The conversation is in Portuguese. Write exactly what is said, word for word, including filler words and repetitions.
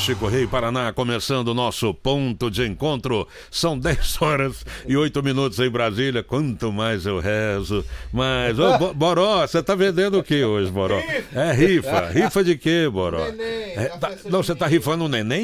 Chico Rei, Paraná, começando o nosso ponto de encontro. São dez horas e oito minutos em Brasília. Quanto mais eu rezo, mais... Ô, Bo- Boró, você tá vendendo o que hoje, Boró? É rifa. Rifa de quê, Boró? Neném, É, da tá- festa não, você tá junina. rifando um neném?